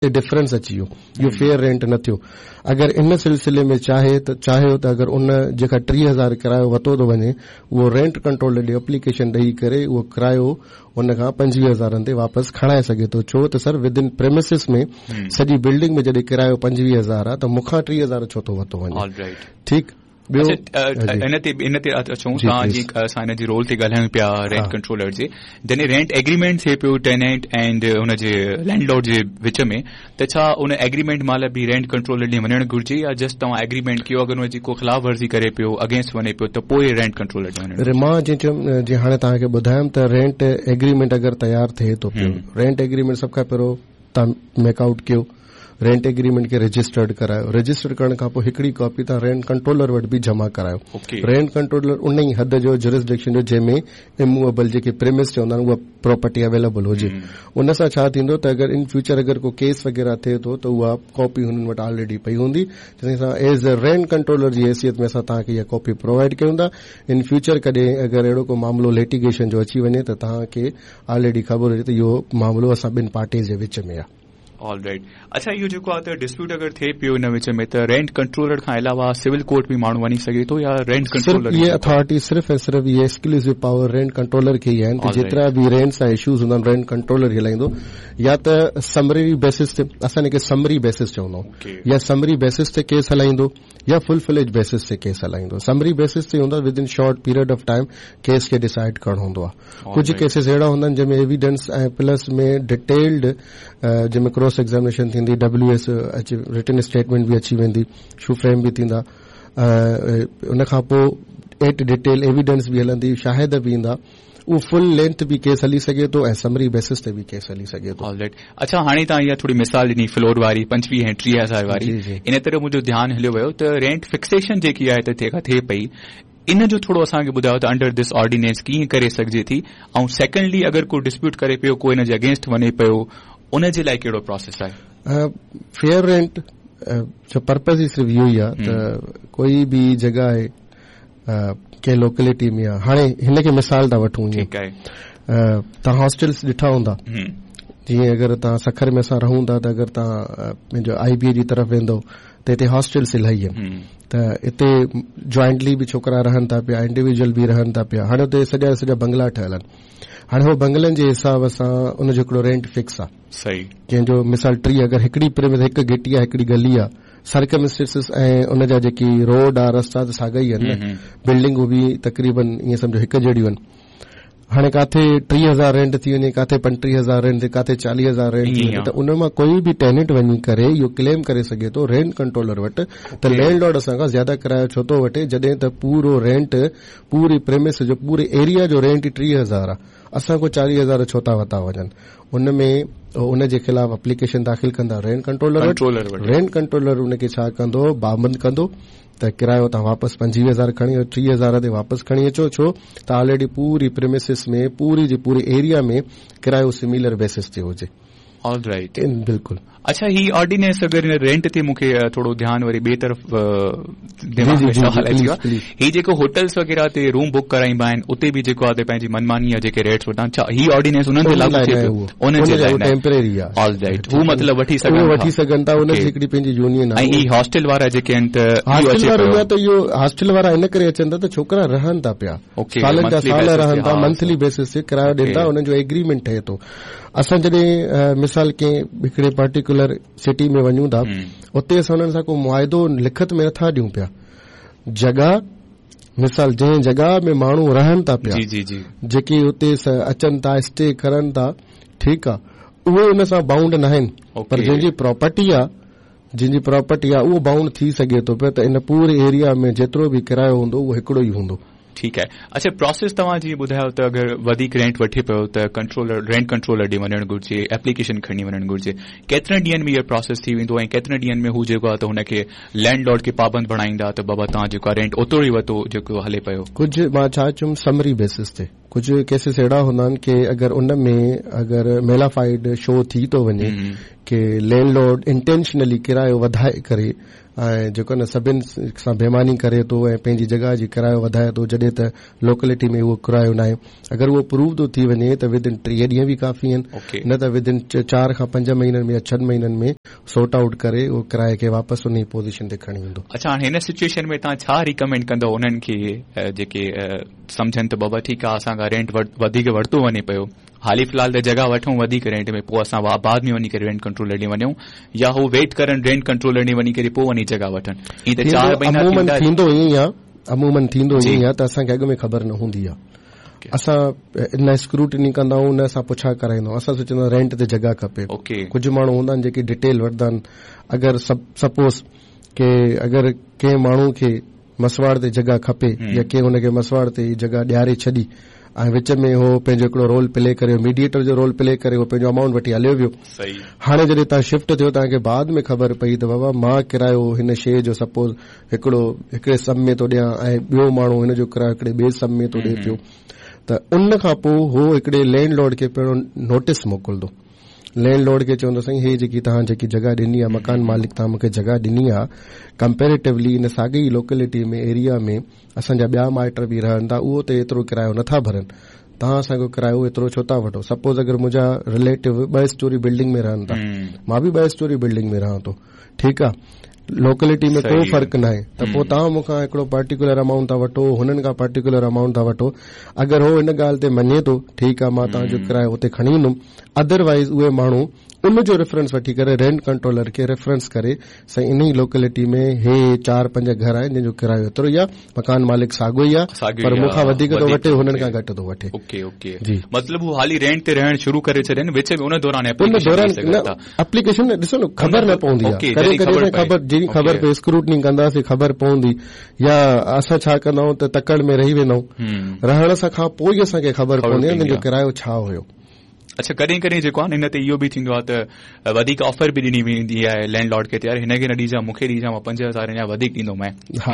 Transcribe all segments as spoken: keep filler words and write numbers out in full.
ते डिफरेंस अची वियो, इहो फेयर रेंट न थियो। अगरि इन सिलसिले में चाहे त चाहियो त अगरि उन जेका टीह हज़ार किरायो वरितो थो वञे उहो रेंट कंट्रोलर ॾे एप्लीकेशन ॾेई करे उहो किरायो उन खां पंजवीह हज़ारनि ते वापसि खणाए सघे थो। छो त सर विद इन प्रेमिसिस में सॼी बिल्डिंग में जॾहिं किरायो पंजवीह हज़ार आहे त मूंखां टीह हज़ार छो थो वरितो वञे। ठीकु, इन ते इन ते अचूं तव्हां जी असां हिन जी रोल ते ॻाल्हायूं पिया रेंट कंट्रोलर जे, जॾहिं रेंट एग्रीमेंट थिए पियो टेनेंट एंड हुनजे लैंडलॉर्ड जे विच में, त छा उन एग्रीमेंट महिल बि रेंट कंट्रोलर ॾे वञणु घुर्जे या जस्ट तव्हां एग्रीमेंट कयो, अगरि हुनजी को ख़िलाफ़ वर्ज़ी करे पियो अगेंस्ट वञे पियो त पोइ रेंट कंट्रोलर ॾे वञणु? मां जीअं चयुमि, जीअं हाणे तव्हांखे ॿुधायमि त रेंट एग्रीमेंट अगरि तयारु थिए थो पियो, रेंट एग्रीमेंट सभ खां पहिरियों तव्हां मेकआउट कयो, रेंट एग्रीमेंट खे रजिस्टर्ड करायो, रजिस्टर करण खां पोइ हिकिड़ी कॉपी तव्हां रेंट कंट्रोलर वटि बि जमा करायो। रेंट कंट्रोलर उन ई हद जो जुरिसडिक्शन जो जंहिंमें इमूवेबल जेके प्रेमिस चवंदा आहिनि उहा प्रॉपर्टी अवेलेबल हुजे। उन सां छा थींदो त अगरि इन फ्यूचर अगरि को केस वग़ैरह थिए थो त उहा कॉपी हुननि वटि ऑलरेडी पई हूंदी, जंहिंसां एज़ अ रेंट कंट्रोलर जी हैसियत में असां तव्हांखे इहा कॉपी प्रोवाइड कयूं था। इन फ्यूचर कॾहिं अगरि अहिड़ो को मामिलो लिटिगेशन जो अची वञे त तव्हांखे ऑलरेडी ख़बर हुजे त इहो मामिलो असां ॿिनि पार्टीज़ जे विच में आहे। All right. अच्छा, इहो जेको आहे त डिस्प्यूट अगरि थिए पियो हिन विच में त रेंट कंट्रोलर खां अलावा सिविल कोर्ट बि माण्हू वञी सघे थो या रेंट कंट्रोलर? ये अथॉरिटी सिर्फ़ ऐं सिर्फ़ ये एक्सक्लूसिव पावर रेंट कंट्रोलर खे ई आहिनि। जेतिरा बि रेंट सां इश्यूज़ हूंदा आहिनि रेंट कंट्रोलर ई हलाईंदो, या त समरी बेसिस ते, असां हिनखे समरी बेसिस चवंदा आहियूं, या समरी बेसिस ते केस हलाईंदो या फुल फ्लेज बेसिस ते केस हलाईंदो। समरी बेसिस ते हूंदो with in short period of time case खे डिसाइड करणो हूंदो आहे। कुझु केसिस अहिड़ा हूंदा आहिनि जंहिंमें एविडेंस ऐं प्लस में डिटेल्ड जंहिंमें क्रॉस एग्ज़ामिनेशन थींदी, डब्ल्यू एस अची रिटन स्टेटमेंट बि अची वेंदी, शू फ्रेम बि थींदा, उन खां पोइ एट डिटेल एविडेंस बि हलंदी, शाहिद बि ईंदा, उहो फुल लेंथ बि केस हली सघे थो ऐं समरी बेसिस ते बि केस हली सघे थो। अच्छा, हाणे तव्हां इहा थोरी मिसाल ॾिनी फ्लोर वारी पंजवीह ऐं टीह हज़ार वारी, इन तरह मुंहिंजो ध्यानु हलियो वियो त रेंट फिक्सेशन जेकी आहे त थिए पई, इन जो थोरो असांखे ॿुधायो त अंडर दिस ऑर्डिनेंस कीअं करे सघिजे थी, ऐं सेकेंडली अगरि को डिस्प्यूट करे पियो, को इन जे अगेंस्ट वञे पियो, उन जे लाइ कहिड़ो प्रोसेस आहे? फेयर रेंट जो पर्पज़ ई सिर्फ़ इहो ई आहे त कोई बि जॻह आहे कंहिं लोकेलिटी में आहे, हाणे हिन खे मिसाल था वठूं, तव्हां हॉस्टल्स ॾिठा हूंदा, जीअं अगरि तव्हां सखर में असां रहूं था त अगरि तव्हां पंहिंजो आई बी ए जी तरफ़ वेंदो त हिते हॉस्टल्स इलाही आहिनि, त हिते जॉइंटली बि छोकिरा रहनि था पिया, इंडिविजुअल बि रहनि था पिया। हाणे हुते सॼा सॼा बंगला ठहियल आहिनि। हाणे हो बंगलनि जे हिसाब सां उनजो हिकिड़ो रेंट फिक्स आहे। सही, जंहिंजो मिसाल टी अगरि हिकिड़ी प्रेमिस हिकु गिटी आहे, हिकिड़ी गली आहे, सर्कमस्टेंसिस ऐं उनजा जेकी रोड आहे, रस्ता त साॻा ई आहिनि, बिल्डिंगूं बि तक़रीबन ईअं सम्झो हिकु जहिड़ियूं आहिनि। हाणे काथे टीह हज़ार रेंट थी वञे, काथे पंटीह हज़ार रेंट थिए, काथे चालीह हज़ार रेंट थी वञे, त उन मां कोई बि टेनेंट वञी करे इहो क्लेम करे सघे थो रेंट कंट्रोलर वटि त लैंडलॉर्ड असां खां ज्यादा किरायो छो थो वठे, जॾहिं त पूरो रेंट पूरी प्रेमिस जो पूरे एरिया जो रेंट ई टीह हज़ार आहे, असां को चालीह हज़ार छो था वता वञनि। उनमें उन जे ख़िलाफ़ एप्लीकेशन दाख़िल कंदा रेंट कंट्रोलर वटि, रेंट कंट्रोलर उनखे छा कंदो, पाबंद कंदो त किरायो तव्हां वापसि पंजवीह हज़ार खणी टीह हज़ार ते वापसि खणी अचो, छो त ऑलरेडी पूरी प्रेमिसिस में पूरी जी पूरी एरिया में किरायो सिमिलर बेसिस ते हुजे। ऑल राइट, बिल्कुलु। अच्छा, ही ऑर्डिनेंस अगरि रेंट ते मूंखे थोरो ध्यानु वरी ॿिए तरफ़ दिमाग़ में सवाल अची वियो आहे, ही जेको होटल्स वग़ैरह ते रूम बुक कराईंदा आहिनि उते बि जेको आहे पंहिंजी मनमानी जा जेके रेट्स वठनि, छा ही ऑर्डिनेंस उन्हनि ते लागू थिए पियो? उन जे लाइ टेम्परेरी आहे। ऑल राइट, हू मतिलबु वठी सघनि वठी सघनि था, उन जी हिकिड़ी पंहिंजी यूनियन आहे। ऐं ही हॉस्टल वारा जेके आहिनि त इहो हॉस्टल वारा इन करे अचनि था त छोकिरा रहनि था पिया, सालनि जा साल रहनि था, मंथली बेसिस ते किरायो ॾियनि था, उन्हनि जो एग्रीमेंट ठहे थो। असां जॾहिं मिसाल कंहिं हिकिड़े पर्टिकुलर सिटी में वञूं था, उते असां उन्हनि सां को मुआइदो लिखत में नथा ॾियूं पिया। जॻह मिसाल जंहिं जॻह में माण्हू रहनि था पिया, जेके उते अचनि था, स्टे करनि था, ठीकु आहे, उहे उन सां बाउंड न आहिनि, पर जंहिंजी प्रॉपर्टी आहे जंहिंजी प्रॉपर्टी आहे उहो बाउंड थी सघे थो पियो त इन पूरे एरिया में जेतिरो बि किरायो हूंदो उहो हिकिड़ो ई हूंदो। ठीकु आहे। अच्छा, प्रोसेस तव्हां जीअं ॿुधायो त अगरि वधीक रेंट वठे पियो त कंट्रोलर रेंट कंट्रोलर ॾे वञणु घुर्जे, एप्लीकेशन खणी वञणु घुर्जे, केतिरनि ॾींहंनि में इहो प्रोसेस थी वेंदो ऐं केतिरनि ॾींहंनि में हू जेको आहे त हुनखे लैंडलॉर्ड खे पाबंद बणाईंदा त बाबा तव्हां जेको आहे रेंट ओतिरो ई वरितो जेको हले पियो? कुझु मां छा चयुमि समरी बेसिस ते, कुझु केसिस अहिड़ा हूंदा आहिनि की अगरि उन में अगरि मेलाफाइड शो थी थो वञे की लैंडलॉर्ड इंटेंशनली किरायो वधाए करे ऐं जेको न सभिनि सां बेईमानी करे थो ऐं पंहिंजी जॻह जी किरायो वधाए थो, जॾहिं त लोकेलिटी में उहो किरायो न आहे, अगरि उहो प्रूव थो थी वञे त विद इन टीह ॾींहं बि काफ़ी आहिनि, न त विद इन चार खां पंज महीननि में या छह महीननि में सॉर्ट आउट करे उहो किराए खे वापसि उन पोज़ीशन ते खणी ईंदो. अच्छा, हाणे हिन सिचुएशन में तव्हां छा रिकमेंड कंदो उन्हनि खे जेके सम्झनि त बाबा ठीकु आहे असां खां रेंट वधीक वरितो वञे पियो, हाली फ़िलहाल त जॻह वठूं वधीक रेंट में, पोइ असां बाद में वञी करे रेंट कंट्रोलर ॾे वञूं, या हू वेट करनि रेंट कंट्रोलर ॾे वञी करे पोइ वञी जॻह वठनि? हीअ त चार महीना थींदो ईअं ई आहे, अमूमन थींदो ईअं ई आहे त असांखे अॻु में ख़बर न हूंदी आहे. असां न स्क्रूटनी कंदा आहियूं न असां पुछा कराईंदा आहियूं. असां सोचींदा आहियूं रेंट ते जॻह खपे. कुझु माण्हू हूंदा आहिनि जेके डिटेल वठंदा आहिनि. अगरि सपोज़ के अगरि कंहिं माण्हू खे मसवाड़ ते जॻह खपे या कंहिं हुनखे मसवाड़ ते जॻह ॾियारे छॾी ऐं विच में हो पंहिंजो हिकिड़ो रोल प्ले करे, मीडिएटर जो रोल प्ले करे, उहो पंहिंजो अमाउंट वठी हलियो वियो. हाणे जॾहिं तव्हां शिफ्ट थियो तव्हांखे बाद में ख़बर पई त बाबा मां किरायो हिन शइ जो सपोज़ हिकिड़ो हिकिड़े सम में थो ॾियां ऐं ॿियो माण्हू हिन जो किरायो हिकिड़े ॿिए सम में थो ॾिए पियो, त उन खां पोइ हो हिकिड़े लैंडलॉर्ड खे पहिरियों नोटिस मोकिलंदो. लैंडलॉर्ड खे चवंदो साईं हे जेकी तव्हां जेकी जॻह ॾिनी आहे, मकान मालिक तव्हां मूंखे जॻह ॾिनी आहे, कंपेरेटिवली इन साॻी लोकेलिटी में एरिया में असांजा ॿिया माइट बि रहनि था, उहो त एतिरो किरायो नथा भरनि, तव्हां असांजो किरायो एतिरो छो था वठो? सपोज अगरि मुंहिंजा रिलेटिव ॿ स्टोरी बिल्डिंग में रहनि था, मां बि ॿ स्टोरी बिल्डिंग में रहां थो, ठीकु आहे, लोकेलिटी में को फ़र्क़ु न आहे, त पोइ तव्हां मूंखां हिकिड़ो पर्टिकुलर अमाउंट था वठो, हुननि खां पर्टिकुलर अमाउंट था वठो. अगरि हो हिन ॻाल्हि ते मञे थो ठीकु आहे मां तव्हांजो किरायो हुते खणी ईंदुमि, अदरवाइज़ उहे माण्हू उन जो रेफरेंस वठी करे रेंट कंट्रोलर खे रेफरेंस करे साईं इन ई लोकेलिटी में हे चार पंज घर आहिनि जंहिंजो किरायो एतिरो ई आहे, मकान मालिक साॻियो ई आहे पर मूंखां वधीक थो वठे, हुननि खां घटि थो वठे. मतिलबु हू हाली रेंट ते रहण शुरू करे छॾनि, विच में उन दौरान एप्लीकेशन ॾिसो न ख़बर न पवंदी आहे, कॾहिं कॾहिं ख़बर जी ख़बर पए स्क्रूटनी कंदासीं ख़बर पवंदी, या असां छा कंदा आहियूं त तकड़ में रही वेंदा आहियूं, रहण सां खां पोइ ई असांखे ख़बर पवंदी आहे हिन जो किरायो छा हुयो. अच्छा, कॾहिं कॾहिं जेको आहे हिन ते इहो बि थींदो आहे त वधीक ऑफर बि ॾिनी वेंदी आहे लैंडलॉर्ड खे, यार हिनखे न ॾिजां मूंखे ॾिजां, मां पंज हज़ार या वधीक ॾींदोमांइ,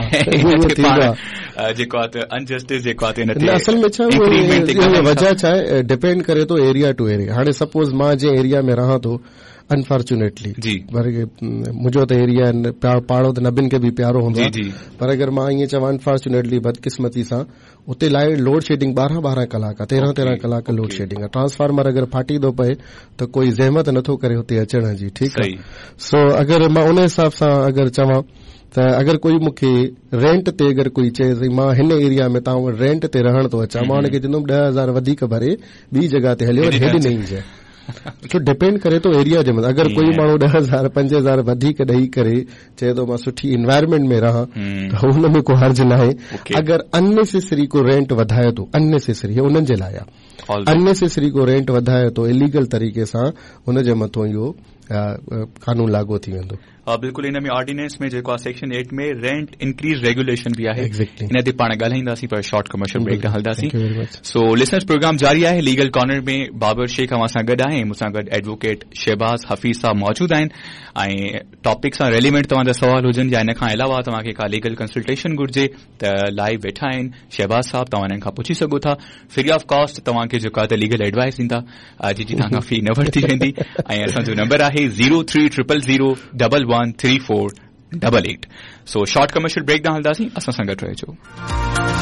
जेको आहे त अनजस्टिस जेको आहे. असल में छा वजह छा आहे, डिपेंड करे थो एरिया टू एरिया. हाणे सपोज मां जंहिं एरिया में रहां थो अनफॉर्चुनेटली मुंहिंजो त एरिया पाड़ो त नबिन खे बि प्यारो हूंदो आहे, पर अगरि मां ईअं चवां अनफॉर्चुनेटली बदकिस्मती सां उते लाइ लोड शेडिंग ॿारहं ॿारहं कलाक तेरहं तेरहं कलाक लोड शेडिंग आहे. ट्रांसफार्मर अगरि फाटी थो पए त कोई ज़हमत नथो करे हुते अचण जी, ठीकु आहे. सो अगरि मां उन हिसाब सां अगरि चवां त अगरि कोई मूंखे रेंट ते अगरि कोई चए मां हिन एरिया में तव्हां वटि रेंट ते रहण थो अचां, मां हुनखे चवंदुमि ॾह हज़ार वधीक भरे ॿी जॻह ते हलियो, हेॾे न ईंजे. छो डिपेंड करे थो एरिया जे मथां. अगरि कोई माण्हू ॾह हज़ार पंज हज़ार वधीक ॾेई करे चए थो मां सुठी इन्वायरमेंट में रहां त हुन में को हर्ज न आहे. अगरि अननेसेसरी को रेंट वधाए थो, अननेसेसरी उन्हनि जे लाइ आहे, अननेसेसरी को रेंट वधाए थो इलीगल तरीक़े सां, हुन जे मथां इहो कानून लागू थी वेंदो. बिल्कुलु इन में ऑर्डिनेंस में जेको आहे सेक्शन एट में रेंट इंक्रीज रेगुलेशन बि आहे, इन ते पाण ॻाल्हाईंदासीं पर शॉर्ट कमर्शियल ब्रेक हलंदासीं. सो लिसनर्स प्रोग्राम जारी आहे. लीगल कॉर्नर में बाबर शेख अवां सां गॾु आहे, मूंसां गॾु एडवोकेट शहबाज़ हफ़ीज़ साहब मौजूदु आहिनि, ऐं टॉपिक सां रेलिवेंट तव्हांजा सवाल हुजनि या इन खां अलावा तव्हांखे का लीगल कंसल्टेशन घुर्जे त लाइव वेठा आहिनि शहबाज़ साहब, तव्हां हिननि खां पुछी सघो था. फ्री ऑफ कॉस्ट तव्हांखे जेको आहे त लीगल एडवाइस ॾींदा, जेकी तव्हां खां फी न वरिती वेंदी. ऐं असांजो नंबर आहे zero three triple zero double one three four double eight. So short commercial brake ॾांहुं हलंदासीं, असां सां गॾु रहिजो.